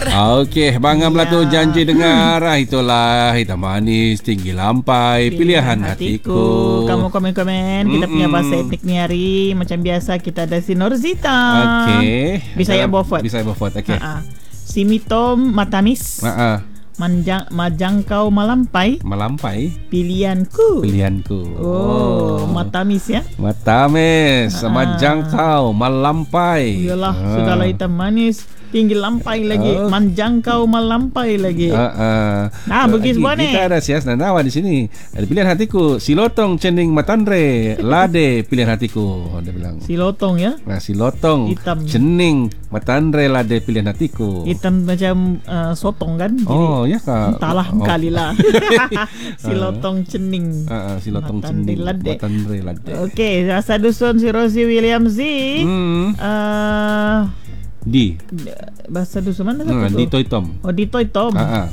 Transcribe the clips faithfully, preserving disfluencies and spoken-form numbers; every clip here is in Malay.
Okey, Bang Am lah tu janji dengar. Itulah Hitam Manis Tinggi Lampai, Pilihan Hatiku. Kamu komen-komen. Kita punya bahasa etnik ni hari. Macam biasa kita ada si Norzita. Okey. Bisaya Beaufort. Bisaya Beaufort. Okey. Si Mitom Matamis. Ha Manjang, majangkau melampai. Melampai. Pilihanku. Pilihanku. Oh, oh. Matamis ya. Matamis. Ah. Majangkau melampai. Iyalah, ah. Sudahlah Hitam Manis tinggi lampai lagi, oh. Manjangkau melampai lagi. Uh, uh. Nah, begitu uh, ni. Kita ada sias nanawa di sini. Ada Pilihan Hatiku, Silotong Cening Matandre, Lade Pilihan Hatiku. Dia bilang. Silotong ya. Nah, Silotong Hitam. Cening Matandre, Lade Pilihan Hatiku. Hitam macam uh, sotong kan? Oh, jadi, ya kak. Entahlah oh. kalilah. Silotong Cening. Uh, uh, Silotong Cening Lade. Matandre, Lade. Okey, rasa dusun si Rosie William Z. Hmm. Uh, Di bahasa dusun mana hmm, tu? Di Toy Tom. Oh, di Toy Tom. Ha ah.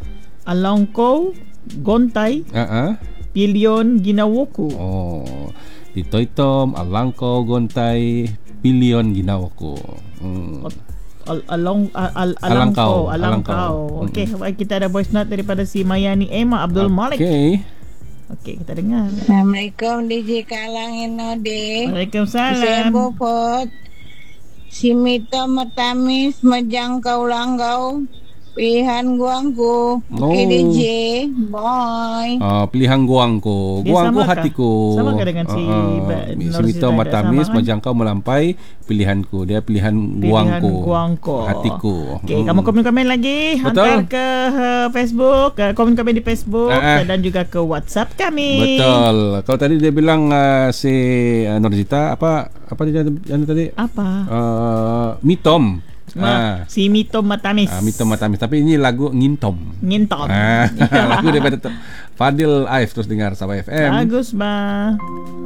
Alongko Gontai. Ha ah. Pilion Ginawoku. Oh. Di Toy Tom, Alongko Gontai, Pilion Ginawoku. Hmm. Al along al alangkau alangkau. Okey, hmm. kita ada voice note daripada si Mayani Emma Abdul Malik. Okey. Okey, kita dengar. Assalamualaikum D J Kalangin Node. Waalaikumsalam. Beaufort. Si Mita Matamis Majangkau Langgau, Pilihan Guangku. Okey oh. D J. Bye. Ah, Pilihan Guangku. Guangku hatiku. Sama dengan si uh, Si Mita Matamis Majangkau melampai, pilihanku. Dia pilihan, pilihan Guangku. Guangku. Hatiku. Okey, hmm. kamu komen-komen lagi. Betul. Hantar ke uh, Facebook, uh, komen-komen di Facebook uh, uh. dan juga ke WhatsApp kami. Betul. Kalau tadi dia bilang uh, si uh, Norzita apa apa dia yang tadi? Apa? Uh, Mitom. Ah. Si Mitom Matamis. Ah, Mitom Matamis. Tapi ini lagu Ngintom. Ngintom. Ah, lagu daripada Fadil Aif. Terus dengar Sabah F M. Bagus, bah.